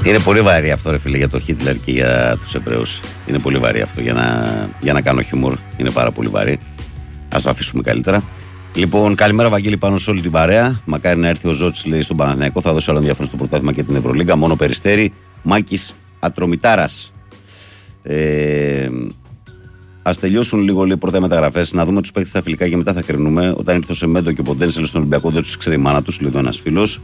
Είναι πολύ βαρύ αυτό, ρε φίλε, για το Χίτλερ και για τους Εβραίους. Είναι πολύ βαρύ αυτό για να κάνω χιούμορ. Είναι πάρα πολύ βαρύ. Ας το αφήσουμε καλύτερα. Λοιπόν, καλημέρα, Βαγγέλη, πάνω σε όλη την παρέα. Μακάρι να έρθει ο Ζώτης, λέει, στον Παναθηναϊκό. Θα δώσει άλλο ενδιαφέρον στο πρωτάθλημα και την Ευρωλίγκα. Μόνο Περιστέρι. Μάκης Ατρομητάρας. Ας τελειώσουν λίγο, λέει, πρώτα οι μεταγραφές. Να δούμε τους παίκτες στα φιλικά και μετά θα κρίνουμε. Όταν ήρθε ο Σεμέντο και ο Ποντένσελ στον Ολυμπιακό, δεν τους ξέρει η μάνα τους, λέει εδώ ένας φίλος.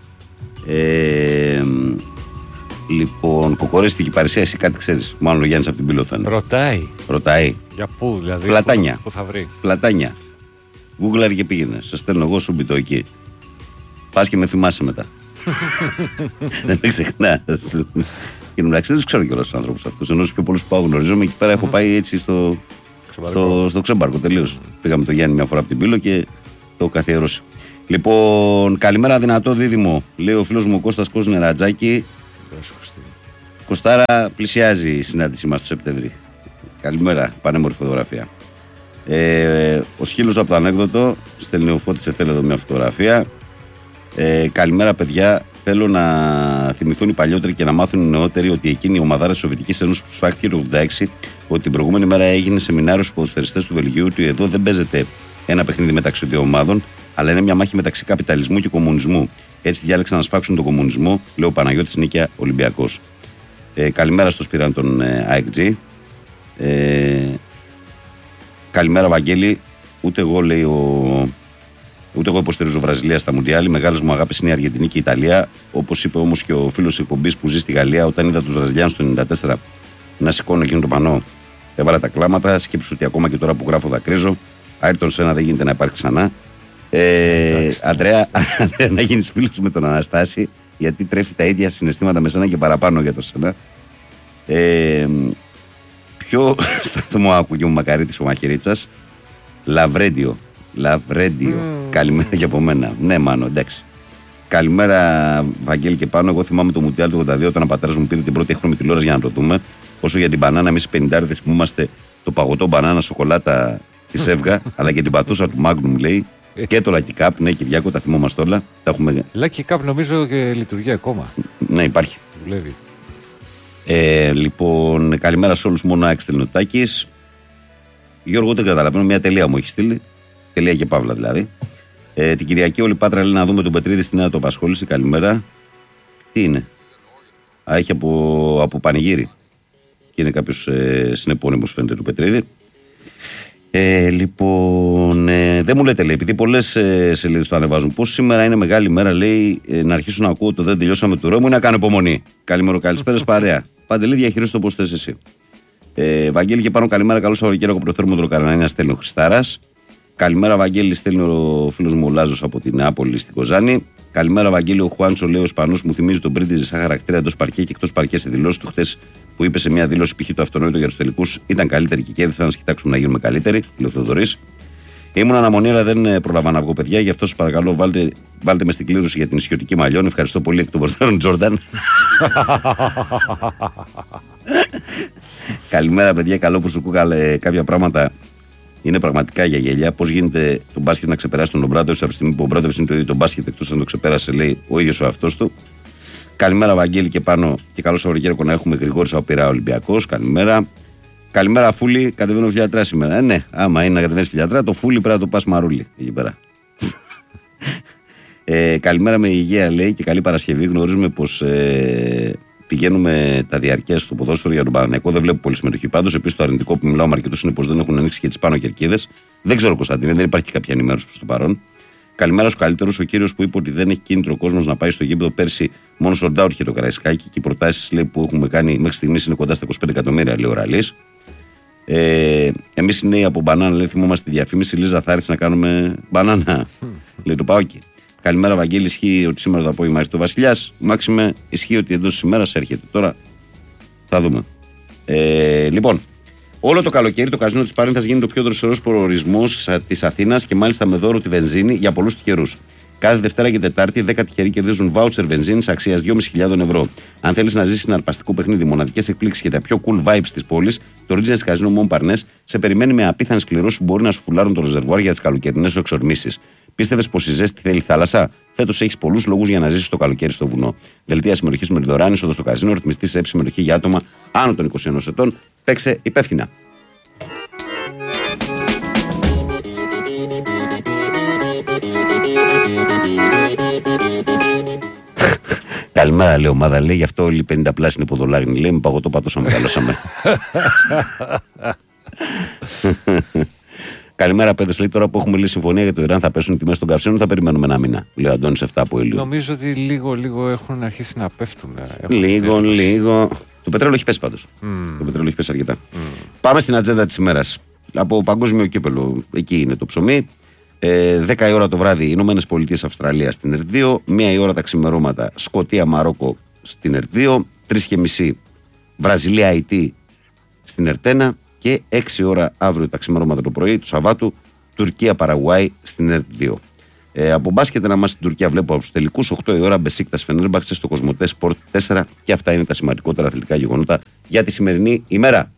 Λοιπόν, Κοκορέστη και Παρισία, εσύ κάτι ξέρεις? Μάλλον ο Γιάννης από την Πύλο θα είναι. Ρωτάει. Για πού, δηλαδή? Πλατάνια. Πού θα βρει? Πλατάνια. Google και πήγαινε. Σε στέλνω εγώ, σου μπιτώ εκεί. Πας και με θυμάσαι μετά. Δεν με ξεχνάς. Και εντάξει, δεν τους ξέρω κιόλας τους άνθρωπους αυτούς. Ενώ πιο πολλούς που πάω γνωρίζομαι. Εκεί πέρα έχω πάει έτσι στο Ξέμπαρκο τελείως. Πήγαμε το Γιάννη μια φορά από την Πύλο και το έχω καθιερώσει. Λοιπόν, καλημέρα, δυνατό δίδυμο. Λέει ο φίλος μου ο Κώστας Νερατζάκη. Κωστάρα, πλησιάζει η συνάντησή μας το Σεπτέμβρη. Καλημέρα, πανέμορφη φωτογραφία. Ο Σκύλος από το Ανέκδοτο στέλνει ο Φώτης, θέλει εδώ μια φωτογραφία. Καλημέρα, παιδιά. Θέλω να θυμηθούν οι παλιότεροι και να μάθουν οι νεότεροι ότι εκείνη η ομαδάρα της Σοβιετικής Ένωσης που σφάχτηκε το 86, ότι την προηγούμενη μέρα έγινε σεμινάριο στους ποδοσφαιριστές του Βελγίου, ότι εδώ δεν παίζεται ένα παιχνίδι μεταξύ δύο ομάδων, αλλά είναι μια μάχη μεταξύ καπιταλισμού και κομμουνισμού. Έτσι διάλεξαν να σφάξουν τον κομμουνισμό, λέει ο Παναγιώτης Νίκια, Ολυμπιακός. Καλημέρα στο Σπυράν τον AXG. Καλημέρα, Βαγγέλη. Ούτε εγώ υποστηρίζω Βραζιλία στα Μουντιάλ. Οι μεγάλες μου αγάπες είναι η Αργεντινή και η Ιταλία. Όπως είπε όμως και ο φίλος της εκπομπής που ζει στη Γαλλία, όταν είδα τους Βραζιλιάνους το 1994 να σηκώνουν εκείνο το πανό, έβαλα τα κλάματα. Σκέψου ότι ακόμα και τώρα που γράφω δακρύζω. Άιρτον Σένα δεν γίνεται να υπάρχει ξανά. Αντρέα, να γίνεις φίλος με τον Αναστάση, γιατί τρέφει τα ίδια συναισθήματα με σένα και παραπάνω για το Σένα. Ποιο σταθμό άκουγε ο Μακαρίτης ο Μαχαιρίτσας? Λαβρέντιο. Καλημέρα και από μένα. Ναι, μάνο, εντάξει. Καλημέρα, Βαγγέλη και πάνω. Εγώ θυμάμαι το Μουντιάλ του 82 όταν ο πατέρας μου πήρε την πρώτη έχρονη τηλεόραση για να το δούμε. Όσο για την μπανάνα, εμείς οι 50 θυμούμαστε το παγωτό μπανάνα σοκολάτα τη Εύγα, αλλά και την πατούσα του Magnum, λέει. Και το Lucky Cup, ναι, Κυριάκο, τα θυμόμαστε όλα. Lucky Cup νομίζω και λειτουργεί ακόμα. Ναι, υπάρχει. Δουλεύει. Λοιπόν, καλημέρα σε όλους. Μόνο Άξ Τελνοτάκης. Γιώργο, δεν καταλαβαίνω. Μια τελεία μου έχει στείλει. Τελεία και παύλα δηλαδή. Την Κυριακή όλη Πάτρα λέει να δούμε τον Πετρίδη στη νέα του απασχόληση. Καλημέρα. Τι είναι? Έχει από πανηγύρι. Και είναι κάποιος συνεπώνυμος, φαίνεται, του Πετρίδη. Λοιπόν, δεν μου λέτε, λέει, επειδή πολλές σελίδες το ανεβάζουν, πως σήμερα είναι μεγάλη μέρα, λέει, να αρχίσω να ακούω το δεν τελειώσαμε του Ρώμου ή να κάνω υπομονή. Καλημέρα, καλησπέρας, παρέα. Παντελή, διαχειρίζεται το πώς θες εσύ. Βαγγέλη και πάνω, καλημέρα, καλό Σαββατοκύριακο από το θέρμο Καρανάνια, στέλνει ο Χριστάρας. Καλημέρα, Βαγγέλη, στέλνει ο φίλος μου ο Λάζος από την Νεάπολη στην Κοζάνη. Καλημέρα, Βαγγέλη, ο Χουάντσο, λέει, ο Ισπανός μου θυμίζει τον Πρίντιζη σαν χαρακτήρα εντός παρκέ και εκτός παρκέ σε δηλώσεις του χτες που είπε σε μια δήλωση π.χ. το αυτονόητο για τους τελικούς ήταν καλύτερη και κέρδισαν να κοιτάξουμε να γίνουμε καλύτεροι. Λέει ο Θεοδωρής. Ήμουν αναμονή, αλλά δεν προλαβα να βγω, παιδιά. Γι' αυτό σας παρακαλώ, βάλτε με στην κλήρωση για την ισιωτική Μαλλιών. Ευχαριστώ πολύ εκ των προτέρων, Τζόρνταν. Καλημέρα, παιδιά. Καλό που σου κούκαλε κάποια πράγματα. Είναι πραγματικά για γέλια. Πώς γίνεται το μπάσκετ να ξεπεράσει τον Ομπράντοβιτς από τη στιγμή που ο Ομπράντοβιτς είναι το ίδιο το μπάσκετ, εκτός αν το ξεπέρασε, λέει ο ίδιος ο αυτός του. Καλημέρα, Βαγγέλη και πάνω και καλό Σαββατοκύριακο να έχουμε. Γρηγόρης από Πειραιά, Ολυμπιακός. Καλημέρα. Καλημέρα, Φούλη. Κατεβαίνω Φιλιατρά σήμερα. Ναι, άμα είναι να κατεβαίνεις Φιλιατρά, το Φούλη πρέπει να το πας Μαρούλι εκεί πέρα. Καλημέρα με υγεία, λέει, και καλή Παρασκευή. Γνωρίζουμε πως πηγαίνουμε τα διαρκές στο ποδόσφαιρο για τον Παναθηναϊκό. Δεν βλέπω πολύ συμμετοχή. Πάντως, επίσης, το αρνητικό που μιλάω με αρκετούς είναι πως δεν έχουν ανοίξει και τις πάνω κερκίδες. Δεν ξέρω, Κωνσταντίνε, δεν υπάρχει κάποια ενημέρωση προς το παρόν. Καλημέρα στους καλύτερους. Ο κύριος που είπε ότι δεν έχει κίνητρο ο κόσμος να πάει στο γήπεδο πέρσι, μόνο sold out είχε το Καραϊσκάκι και οι προτάσεις, λέει, που έχουμε κάνει μέχρι στιγμής είναι κοντά στα 25 εκατομμύρια, λέει ο Ραλής. Εμείς οι νέοι από μπανάνα, λέει, θυμόμαστε τη διαφήμιση. Λίζα, θα έρθει να κάνουμε μπανάνα. Λέει το Πάοκι. Καλημέρα, Βαγγέλη. Ισχύει ότι σήμερα το απόγευμα έρχεται ο Βασιλιάς. Μάξιμε, ισχύει ότι εντός της ημέρας έρχεται. Τώρα θα δούμε. Λοιπόν, όλο το καλοκαίρι το καζίνο της Πάρνηθας γίνει το πιο δροσερός προορισμός της Αθήνας και μάλιστα με δώρο τη βενζίνη για πολλούς τυχερούς. Κάθε Δευτέρα και Τετάρτη 10 τυχεροί κερδίζουν βάουτσερ βενζίνης αξίας 2.500 ευρώ. Αν θέλεις να ζήσεις συναρπαστικό παιχνίδι, μοναδικές εκπλήξεις και τα πιο cool vibes της πόλης, το Regency Casino Montparnasse σε περιμένει με απίθανες κληρώσεις που μπορεί να σου φουλάρουν το ρεζερβουάρ για τις καλοκαιρινές σου εξορμήσεις. Πίστευες πως η ζέστη θέλει θάλασσα? Φέτος έχεις πολλούς λόγους για να ζήσεις το καλοκαίρι στο βουνό. Δελτία συμμετοχής με δωρεάν είσοδο στο καζίνο, ρυθμιστή σε συμμετοχή για άτομα άνω των 21 ετών. Παίξε υπεύθυνα. Καλημέρα, λέει ομάδα, λέει, γι' αυτό όλοι οι 50 πλάσι είναι ποδολάγνοι. Λέει, με παγωτό πατώσα μεγαλώσαμε. Καλημέρα, παιδες, λέει, τώρα που έχουμε λύσει συμφωνία για το Ιράν θα πέσουν οι τιμές των καυσίμων, θα περιμένουμε ένα μήνα. Λέει ο Αντώνης 7 από Ηλίου. Νομίζω ότι λίγο έχουν αρχίσει να πέφτουν. Λίγο. Το πετρέλαιο έχει πέσει πάντως. Το πετρέλαιο έχει πέσει αρκετά. Πάμε στην ατζέντα της ημέρας. Από παγκόσμιο κύπελο, εκεί είναι το ψωμί. 10 η ώρα το βράδυ Ηνωμένες Πολιτείες Αυστραλία στην ΕΡΤ2, 1 η ώρα τα ξημερώματα Σκωτία Μαρόκο στην ΕΡΤ2, 3:30 Βραζιλία Αϊτή στην ΕΡΤ1 και 6 η ώρα αύριο τα ξημερώματα το πρωί του Σαββάτου Τουρκία Παραγουάη στην ΕΡΤ2. Από μπάσκετ να είμαστε στην Τουρκία βλέπω από τους τελικούς 8 η ώρα Μπεσίκτας Φενέρμπαχτσε στο Κοσμοτέ Sport 4 και αυτά είναι τα σημαντικότερα αθλητικά γεγονότα για τη σημερινή ημέρα.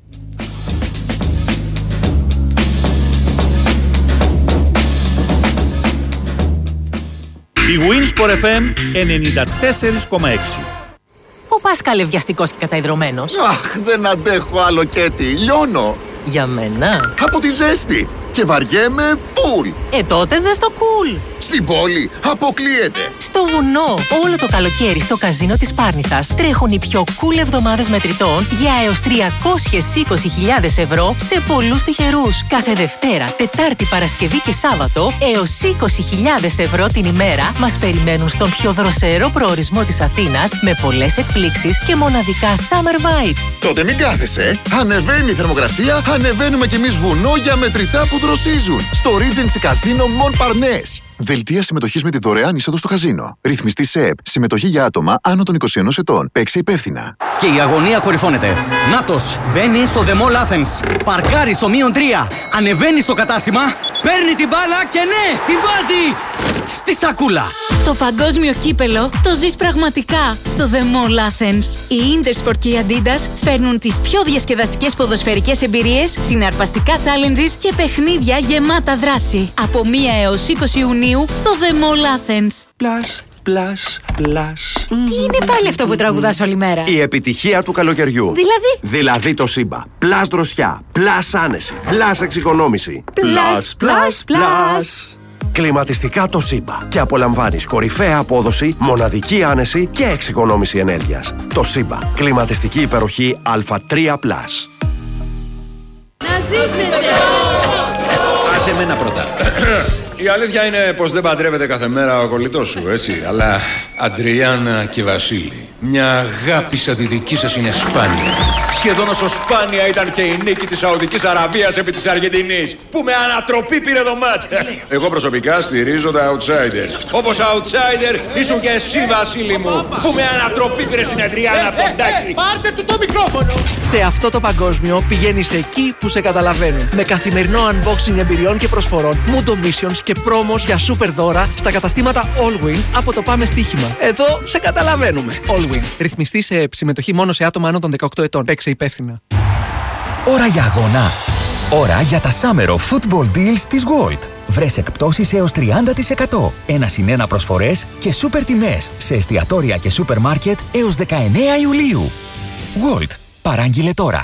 Η Winsport FM 94,6. Ο Πάσχαλε βιαστικός και καταϊδρωμένος. Αχ, δεν αντέχω άλλο Κέτι, λιώνω. Για μένα. Από τη ζέστη και βαριέμαι φουλ. Τότε δες το κουλ. Στην πόλη αποκλείεται. Στο βουνό, όλο το καλοκαίρι στο καζίνο της Πάρνηθας τρέχουν οι πιο cool εβδομάδες μετρητών για έως 320.000 ευρώ σε πολλούς τυχερούς. Κάθε Δευτέρα, Τετάρτη, Παρασκευή και Σάββατο έως 20.000 ευρώ την ημέρα μας περιμένουν στον πιο δροσερό προορισμό της Αθήνας με πολλές εκπλήξεις και μοναδικά summer vibes. Τότε μην κάθεσαι. Ανεβαίνει η θερμοκρασία, ανεβαίνουμε κι εμείς βουνό για μετρητά που δροσίζουν. Στο Regency Casino Montparnasse. Δελτία συμμετοχής με τη δωρεάν είσοδο στο καζίνο. Ρυθμιστή ΣΕΠ. Συμμετοχή για άτομα άνω των 21 ετών. Παίξε υπεύθυνα. Και η αγωνία κορυφώνεται. Νάτος μπαίνει στο The Mall Athens. Παρκάρει στο -3. Ανεβαίνει στο κατάστημα. Παίρνει την μπάλα και ναι, τη βάζει στη σακούλα. Το παγκόσμιο κύπελο το ζεις πραγματικά στο The Mall Athens. Η Intersport και η Adidas φέρνουν τις πιο διασκεδαστικές ποδοσφαιρικές εμπειρίες, συναρπαστικά challenges και παιχνίδια γεμάτα δράση. Από 1 έως 20 Ιουνίου στο The Mall Athens. Τι είναι πάλι αυτό που τραγουδάς όλη μέρα? Η επιτυχία του καλοκαιριού. Δηλαδή το Σύμπα. Πλάς δροσιά, πλάς άνεση, πλάς εξοικονόμηση. Πλάς. Κλιματιστικά το Σύμπα. Και απολαμβάνεις κορυφαία απόδοση, μοναδική άνεση και εξοικονόμηση ενέργειας. Το Σύμπα. Κλιματιστική υπεροχή Α3+. Να ζήσετε! Άσε εμένα πρώτα. Η αλήθεια είναι πως δεν παντρεύεται κάθε μέρα ο κολλητός σου, έτσι. Αλλά Αντριάννα και Βασίλη, μια αγάπη σαν τη δική σας είναι σπάνια. Σχεδόν όσο σπάνια ήταν και η νίκη της Σαουδικής Αραβίας επί της Αργεντινής, που με ανατροπή πήρε το μάτς. Εγώ προσωπικά στηρίζω τα outsider. Όπως outsider ήσουν και εσύ, Βασίλη μου, που με ανατροπή πήρε στην Αντριάννα Ποντάκη. Πάρτε του το μικρόφωνο! Σε αυτό το παγκόσμιο πηγαίνεις εκεί που σε καταλαβαίνουν. Με καθημερινό unboxing εμπειριών και προσφορών, Mundo Missions και promos για super δώρα στα καταστήματα Allwin από το Πάμε Στοίχημα. Εδώ σε καταλαβαίνουμε. Allwin. Ρυθμιστή σε συμμετοχή μόνο σε άτομα άνω των 18 ετών. Παίξε υπεύθυνα. Ώρα για αγώνα. Ώρα για τα Summer of Football Deals της Gold. Βρες εκπτώσεις έως 30%. 1+1 προσφορές και σούπερ τιμές σε εστιατόρια και σούπερ μάρκετ έως 19 Ιουλίου. Gold. Παράγγειλε τώρα.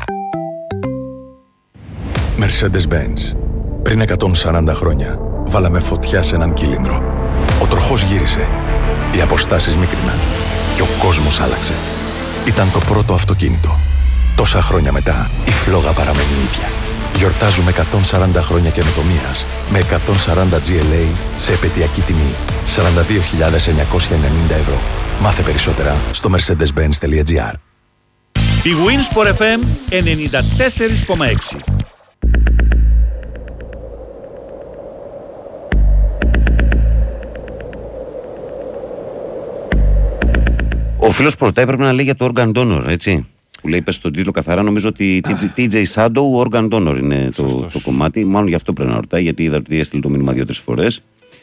Mercedes-Benz. Πριν 140 χρόνια βάλαμε φωτιά σε έναν κύλινδρο. Ο τροχός γύρισε. Οι αποστάσεις μίκριναν. Και ο κόσμος άλλαξε. Ήταν το πρώτο αυτοκίνητο. Τόσα χρόνια μετά, η φλόγα παραμένει ίδια. Γιορτάζουμε 140 χρόνια καινοτομίας με 140 GLA σε επαιτειακή τιμή 42.990 ευρώ. Μάθε περισσότερα στο mercedes-benz.gr. Η Winsport FM 94,6. Ο φίλος Πορτά έπρεπε να λέει για το Organ Donor, έτσι. Που λέει, πες στον τίτλο καθαρά, νομίζω ότι TJ Shadow Organ Donor είναι το κομμάτι. Μάλλον γι' αυτό πρέπει να ρωτάει, γιατί είδα ότι έστειλε το μήνυμα 2-3 φορές.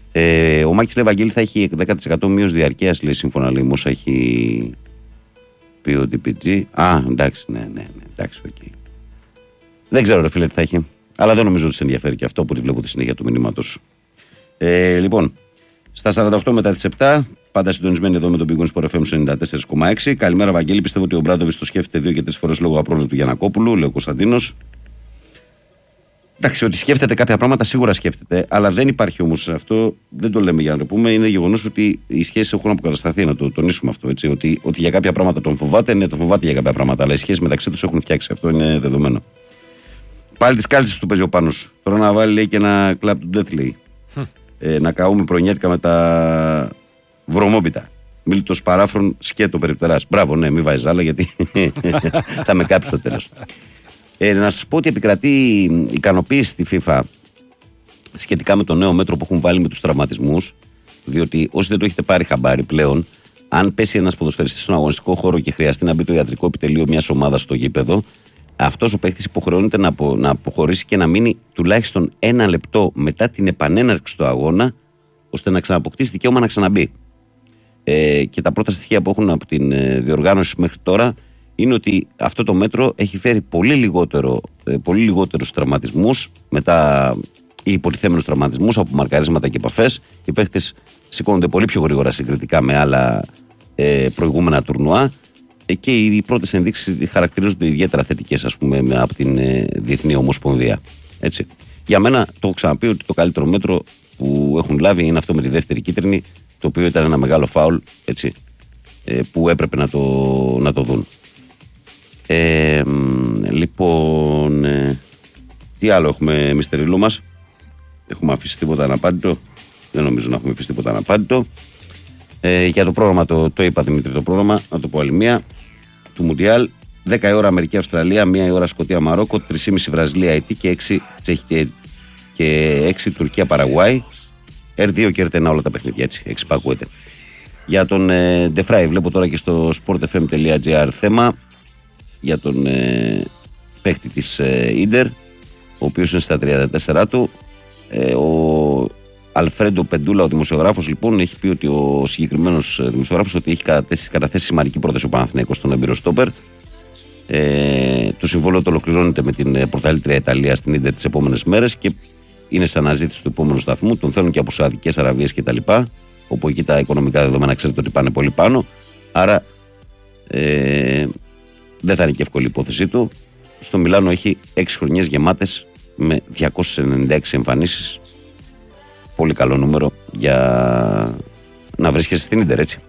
Ο Μάκης λέει Βαγγέλη θα έχει 10% μείωση διαρκείας, λέει, σύμφωνα λέει, όσα έχει πει ο DPG. Εντάξει, ναι, εντάξει, okay. Δεν ξέρω ρε φίλε τι θα έχει, αλλά δεν νομίζω ότι σε ενδιαφέρει και αυτό, που βλέπω τη συνέχεια του μηνύματος σου. Λοιπόν, στα 48 μετά τις 7, πάντα συντονισμένοι εδώ με τον Big Win Sport FM 94,6. Καλημέρα Βαγγέλη, πιστεύω ότι ο Μπράντοβιτς το σκέφτεται 2 και 3 φορές λόγω απρόβλεπτου Γιαννακόπουλου, λέει ο Κωνσταντίνος. Εντάξει, ότι σκέφτεται κάποια πράγματα σίγουρα σκέφτεται, αλλά δεν υπάρχει όμως αυτό, δεν το λέμε για να το πούμε. Είναι γεγονός ότι οι σχέσεις έχουν αποκατασταθεί, να το τονίσουμε αυτό. Έτσι, ότι για κάποια πράγματα τον φοβάται, ναι, τον φοβάται για κάποια πράγματα, αλλά οι σχέσεις μεταξύ τους έχουν φτιάξει. Αυτό είναι δεδομένο. Πάλι τις κάλτσες του παίζει ο Πάνος. Τώρα να βάλει λέει και ένα κλαμπ του Death λέει. Να καούμε προνιάτικα με τα βρωμόπιτα. Μίλητος παράφρον σκέτο περιπτεράς. Μπράβο, ναι, μην βάζεις άλλα γιατί θα με κάψει στο τέλος. Να σας πω ότι επικρατεί ικανοποίηση στη FIFA σχετικά με το νέο μέτρο που έχουν βάλει με τους τραυματισμούς. Διότι όσοι δεν το έχετε πάρει χαμπάρι πλέον, αν πέσει ένας ποδοσφαιριστής στον αγωνιστικό χώρο και χρειαστεί να μπει το ιατρικό επιτελείο μιας ομάδας στο γήπεδο, αυτός ο παίκτης υποχρεώνεται να αποχωρήσει και να μείνει τουλάχιστον 1 λεπτό μετά την επανέναρξη του αγώνα, ώστε να ξαναποκτήσει δικαίωμα να ξαναμπεί. Και τα πρώτα στοιχεία που έχουν από την διοργάνωση μέχρι τώρα είναι ότι αυτό το μέτρο έχει φέρει πολύ λιγότερους τραυματισμούς μετά ή υποτιθέμενους τραυματισμούς από μαρκαρίσματα και επαφές. Οι παίκτες σηκώνονται πολύ πιο γρήγορα συγκριτικά με άλλα προηγούμενα τουρνουά και οι πρώτες ενδείξεις χαρακτηρίζονται ιδιαίτερα θετικές, ας πούμε, από την Διεθνή Ομοσπονδία. Έτσι. Για μένα το έχω ξαναπεί ότι το καλύτερο μέτρο που έχουν λάβει είναι αυτό με τη δεύτερη κίτρινη, το οποίο ήταν ένα μεγάλο φάουλ, έτσι, που έπρεπε να το δουν. Λοιπόν, τι άλλο έχουμε εμείς στεριλού μας? Έχουμε αφήσει τίποτα αναπάντητο? Δεν νομίζω να έχουμε αφήσει τίποτα αναπάντητο. Για το πρόγραμμα, το είπα Δημήτρη, το πρόγραμμα, να το πω άλλη μία, του Μουντιάλ. 10 η ώρα Αμερική-Αυστραλία, 1 η ώρα Σκωτία-Μαρόκο, 3,5 Βραζιλία-Αιτή και 6 Τουρκία-Παραγουάη. R2 και R1 όλα τα παιχνίδια, έτσι, 6 πακούεται. Για τον Ντεφράι βλέπω τώρα και στο sportfm.gr θέμα για τον παίκτη της Ίντερ, ο οποίος είναι στα 34 του. Ο Αλφρέντο Πεντούλα, ο δημοσιογράφος, λοιπόν, έχει πει ότι ο συγκεκριμένος δημοσιογράφος ότι έχει καταθέσει σημαντική πρόταση ο Παναθηναϊκός στον έμπειρο στόπερ. Το συμβόλαιο το ολοκληρώνεται με την πρωταθλήτρια Ιταλία στην Ίντερ τις επόμενες μέρες και είναι σε αναζήτηση του επόμενου σταθμού. Τον θέλουν και από Σαουδικές Αραβίες κτλ. Όπου εκεί τα οικονομικά δεδομένα ξέρετε ότι πάνε πολύ πάνω. Άρα δεν θα είναι και εύκολη η υπόθεσή του. Στο Μιλάνο έχει 6 χρονιές γεμάτες με 296 εμφανίσεις. Πολύ καλό νούμερο για να βρίσκεσαι στην Ίντερ, έτσι.